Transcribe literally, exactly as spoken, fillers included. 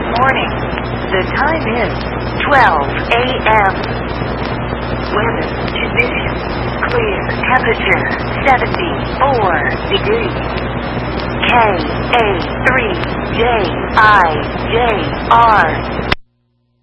morning. The time is twelve a m Weather conditions clear. Temperature seventy-four degrees. K A three J I J R